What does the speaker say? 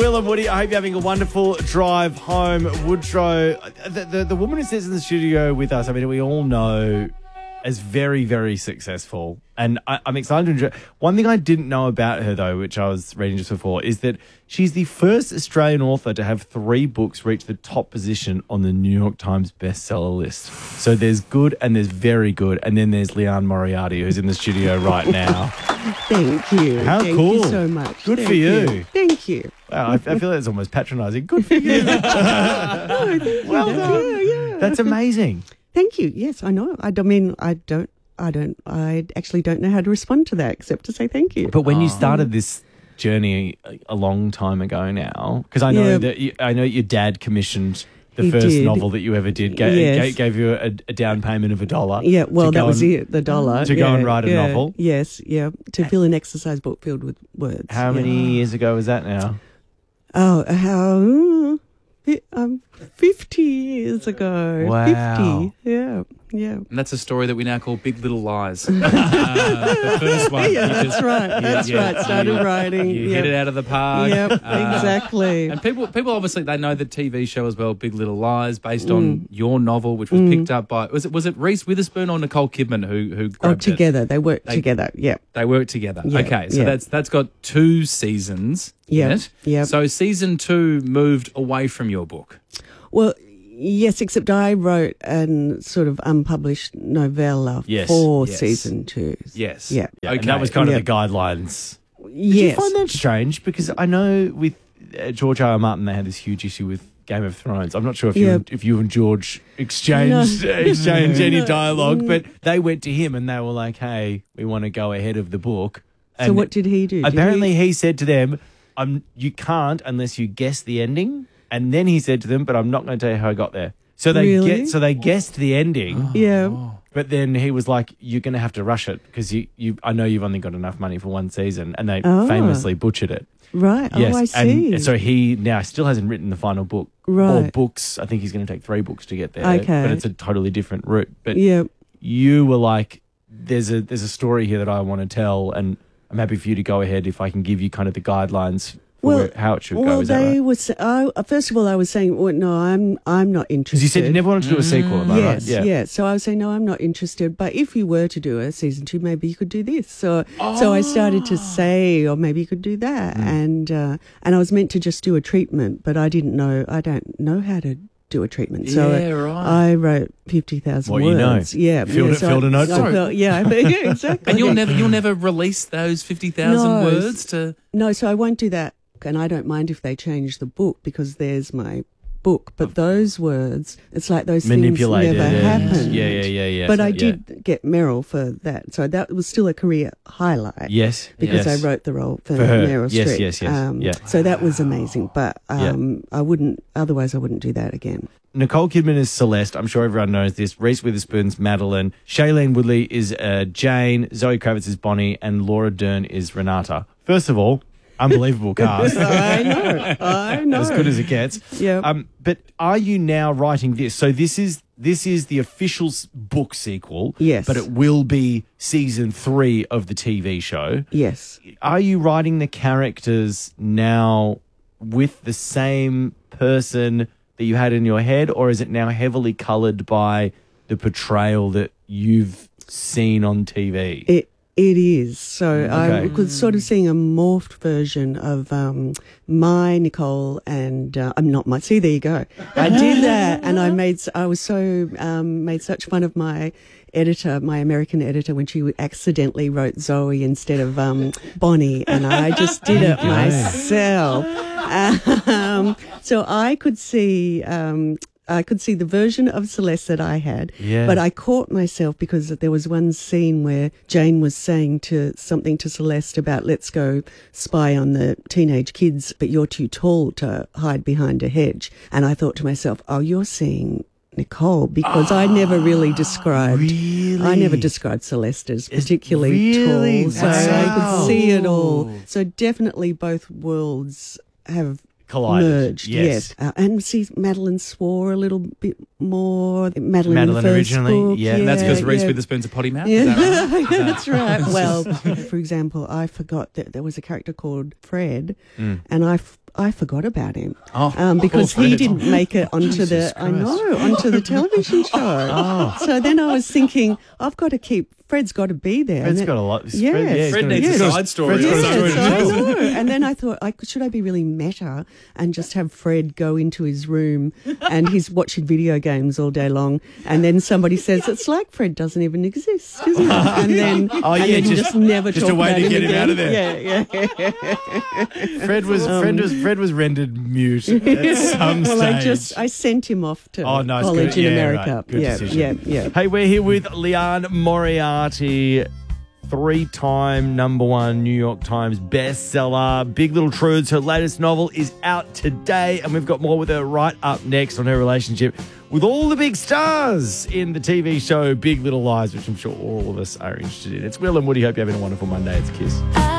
Phil and Woody, I hope you're having a wonderful drive home. Woodrow, the woman who sits in the studio with us, I mean, we all know as very, very successful. And I'm excited to enjoy. One thing I didn't know about her, though, which I was reading just before, is that she's the first Australian author to have 3 books reach the top position on the New York Times bestseller list. So there's good and there's very good. And then there's Leanne Moriarty, who's in the studio right now. Thank you. How Thank cool. you so much. Good Thank for you. Thank you. Wow, I feel like it's almost patronising. Good for you. Well done. Yeah. That's amazing. Thank you. Yes, I know. I actually don't know how to respond to that except to say thank you. But when you started this journey a long time ago now, because I know I know your dad commissioned the first novel that you ever did, gave you a down payment of $1. Yeah, well, that was it, the $1. To go and write a novel? Yes, yeah, to fill an exercise book filled with words. How many years ago was that now? Oh, 50 years ago. Wow. 50, yeah. And that's a story that we now call Big Little Lies. The first one. Yeah, that's right. Started writing. You hit it out of the park. Yep, exactly. And people obviously, they know the TV show as well, Big Little Lies, based on your novel, which was picked up by, was it Reese Witherspoon or Nicole Kidman who grabbed it? Together. They worked together, yeah. They worked together. Yeah, okay, so that's got 2 seasons in it. Yeah. So season 2 moved away from your book. Well, yes, except I wrote a sort of unpublished novella for season 2. Yes. Yeah. Okay. And that was kind of the guidelines. Did Yes. you find that strange? Because I know with George R. R. Martin, they had this huge issue with Game of Thrones. I'm not sure if you and George exchanged any dialogue, but they went to him and they were like, hey, we want to go ahead of the book. And So what did he do? Apparently he said to them, you can't unless you guess the ending. And then he said to them, but I'm not going to tell you how I got there. So they guessed the ending. Yeah. But then he was like, you're going to have to rush it because I know you've only got enough money for one season. And they famously butchered it. Right. Yes. Oh, I see. And so he now still hasn't written the final book. Right. Or books. I think he's going to take 3 books to get there. Okay. But it's a totally different route. But Yeah. you were like, there's a story here that I want to tell, and I'm happy for you to go ahead if I can give you kind of the guidelines for how it should go. Is that right? First of all, I was saying, well, no, I'm not interested. Because you said you never wanted to do a sequel, am I right? Yeah. So I was saying, no, I'm not interested. But if you were to do a season 2, maybe you could do this. So I started to say, or maybe you could do that. And I was meant to just do a treatment, but I don't know how to do a treatment. So I wrote 50,000 words. What you know. Yeah. Filled a notebook. Yeah, exactly. And you'll never release those 50,000 words to... No, so I won't do that. And I don't mind if they change the book because there's my book. But those words, it's like those things never happened. Yeah. But I did get Meryl for that. So that was still a career highlight. Yes. Because I wrote the role for Meryl Streep. Yes. So that was amazing. But I wouldn't do that again. Nicole Kidman is Celeste. I'm sure everyone knows this. Reese Witherspoon's Madeline. Shailene Woodley is Jane. Zoe Kravitz is Bonnie. And Laura Dern is Renata. First of all, unbelievable cast. I know. As good as it gets. Yeah. But are you now writing this? So this is the official book sequel. Yes. But it will be season 3 of the TV show. Yes. Are you writing the characters now with the same person that you had in your head, or is it now heavily coloured by the portrayal that you've seen on TV? It is. So I was sort of seeing a morphed version of my Nicole and I'm not my. See, there you go. I did that, and I was so made such fun of my editor, my American editor, when she accidentally wrote Zoe instead of Bonnie, and I just did it myself. So I could see the version of Celeste that I had, but I caught myself because there was one scene where Jane was saying something to Celeste about let's go spy on the teenage kids, but you're too tall to hide behind a hedge. And I thought to myself, oh, you're seeing Nicole, because I never really described. Really? I never described Celeste as particularly tall, so I could see it all. So definitely both worlds have collided. Merged, yes. And see, Madeline swore a little bit more. Madeline in the first originally, book. and that's because Reese Witherspoon's a potty mouth. Yeah. Is that right? That's right. Well, for example, I forgot that there was a character called Fred, and I forgot about him. poor Because he Fred. didn't make it onto Jesus onto the television show. So then I was thinking, Fred's got to be there. Fred's got a lot. Yes. Fred needs Fred's a got- side story. Fred's got a story Yes, to I tell. know. And then I thought, should I be really meta and just have Fred go into his room and he's watching video games all day long, and then somebody says it's like Fred doesn't even exist, isn't it? And then, you just never just talk a way about to him get him again. out of there. Yeah. Fred was rendered mute at some stage. I sent him off to Oh, no, it's college good. in Yeah, America. right. Good decision. Yeah. Hey, we're here with Leanne Moriarty, 3-time #1 New York Times bestseller. Big Little Truths, her latest novel, is out today, and we've got more with her right up next on her relationship with all the big stars in the TV show Big Little Lies, which I'm sure all of us are interested in. It's Will and Woody. Hope you're having a wonderful Monday. It's Kiss.